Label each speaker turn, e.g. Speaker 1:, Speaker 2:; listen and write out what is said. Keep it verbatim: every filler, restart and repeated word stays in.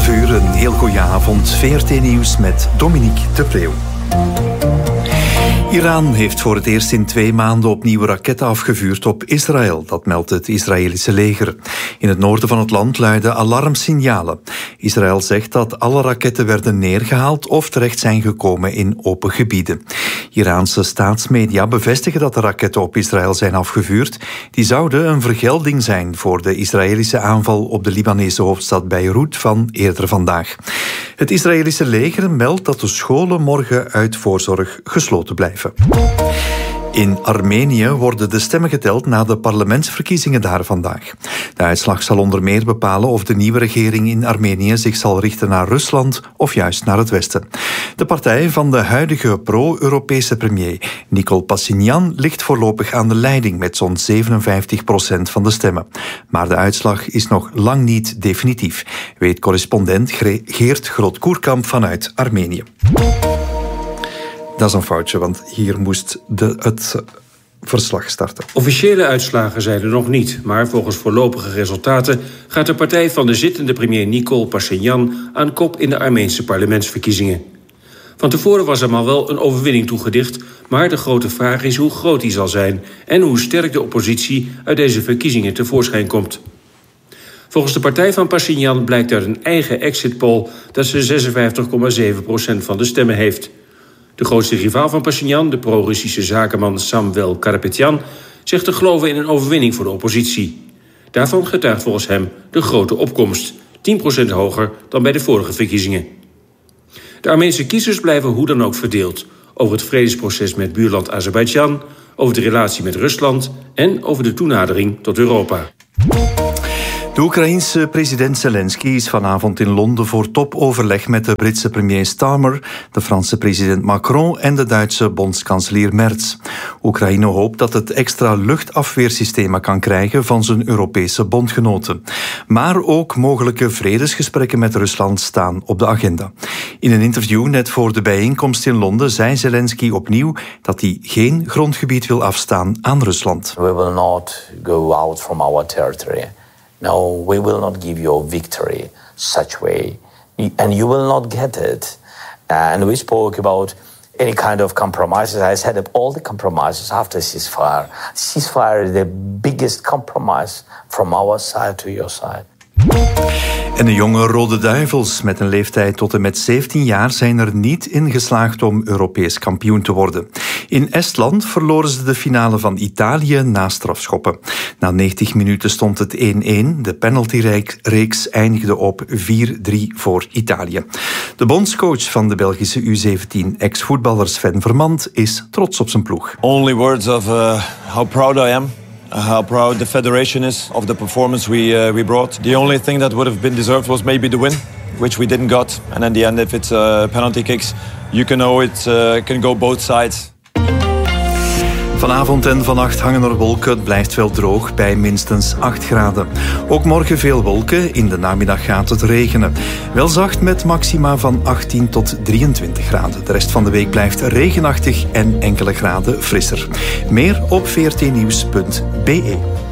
Speaker 1: twaalf uur, een heel goede avond. V R T-nieuws met Dominique de Preeuw. Iran heeft voor het eerst in twee maanden opnieuw raketten afgevuurd op Israël. Dat meldt het Israëlische leger. In het noorden van het land luiden alarmsignalen. Israël zegt dat alle raketten werden neergehaald of terecht zijn gekomen in open gebieden. Iraanse staatsmedia bevestigen dat de raketten op Israël zijn afgevuurd. Die zouden een vergelding zijn voor de Israëlische aanval op de Libanese hoofdstad Beirut van eerder vandaag. Het Israëlische leger meldt dat de scholen morgen uit voorzorg gesloten blijven. In Armenië worden de stemmen geteld na de parlementsverkiezingen daar vandaag. De uitslag zal onder meer bepalen of de nieuwe regering in Armenië zich zal richten naar Rusland of juist naar het Westen. De partij van de huidige pro-Europese premier Nikol Pashinyan ligt voorlopig aan de leiding met zo'n zevenenvijftig procent van de stemmen. Maar de uitslag is nog lang niet definitief, weet correspondent Geert Groot-Koerkamp vanuit Armenië. Dat is een foutje, want hier moest de, het verslag starten.
Speaker 2: Officiële uitslagen zijn er nog niet, maar volgens voorlopige resultaten gaat de partij van de zittende premier Nikol Pashinyan aan kop in de Armeense parlementsverkiezingen. Van tevoren was hem al wel een overwinning toegedicht, maar de grote vraag is hoe groot die zal zijn en hoe sterk de oppositie uit deze verkiezingen tevoorschijn komt. Volgens de partij van Pashinyan blijkt uit een eigen exit poll dat ze zesenvijftig komma zeven procent van de stemmen heeft. De grootste rivaal van Pashinyan, de pro-Russische zakenman Samvel Karapetyan, zegt te geloven in een overwinning voor de oppositie. Daarvan getuigt volgens hem de grote opkomst, tien procent hoger dan bij de vorige verkiezingen. De Armeense kiezers blijven hoe dan ook verdeeld over het vredesproces met buurland Azerbeidzjan, over de relatie met Rusland en over de toenadering tot Europa.
Speaker 1: De Oekraïense president Zelensky is vanavond in Londen voor topoverleg met de Britse premier Starmer, de Franse president Macron en de Duitse bondskanselier Merz. Oekraïne hoopt dat het extra luchtafweersystemen kan krijgen van zijn Europese bondgenoten. Maar ook mogelijke vredesgesprekken met Rusland staan op de agenda. In een interview net voor de bijeenkomst in Londen zei Zelensky opnieuw dat hij geen grondgebied wil afstaan aan Rusland.
Speaker 3: We will not go out from our territory. No, we will not give you a victory such way, and you will not get it. And we spoke about any kind of compromises. I set up all the compromises after ceasefire. Ceasefire is the biggest compromise from our side to your side.
Speaker 1: En de jonge Rode Duivels met een leeftijd tot en met zeventien jaar zijn er niet in geslaagd om Europees kampioen te worden. In Estland verloren ze de finale van Italië na strafschoppen. Na negentig minuten stond het één-één. De penaltyreeks eindigde op vier drie voor Italië. De bondscoach van de Belgische U zeventien, ex-voetballer Sven Vermand, is trots op zijn ploeg.
Speaker 4: Only words of uh, how proud I am. How proud the federation is of the performance we uh, we brought. The only thing that would have been deserved was maybe the win, which we didn't got. And in the end, if it's uh, penalty kicks, you can know it uh, can go both sides.
Speaker 1: Vanavond en vannacht hangen er wolken. Het blijft wel droog bij minstens acht graden. Ook morgen veel wolken. In de namiddag gaat het regenen. Wel zacht met maxima van achttien tot drieëntwintig graden. De rest van de week blijft regenachtig en enkele graden frisser. Meer op v r t nieuws punt b e.